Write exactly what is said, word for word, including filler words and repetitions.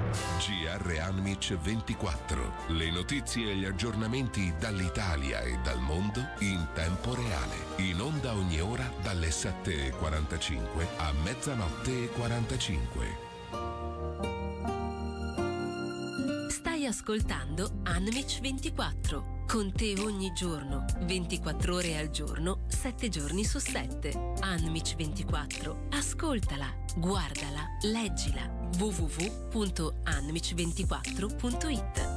G R Anmic ventiquattro. Le notizie e gli aggiornamenti dall'Italia e dal mondo in tempo reale. In onda ogni ora dalle sette e quarantacinque a mezzanotte e quarantacinque. Stai ascoltando Anmic ventiquattro. Con te ogni giorno, ventiquattro ore al giorno, sette giorni su sette. Anmic ventiquattro. Ascoltala, guardala, leggila. w w w punto anmic ventiquattro punto it.